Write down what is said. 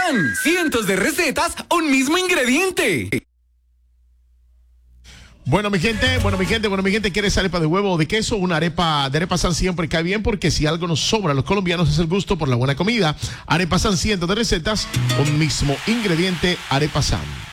San. Cientos de recetas, un mismo ingrediente. Bueno, mi gente, ¿quieres arepa de huevo o de queso? Una arepa de Arepa San siempre cae bien, porque si algo nos sobra a los colombianos es el gusto por la buena comida. Arepa San, cientos de recetas, un mismo ingrediente, Arepa San.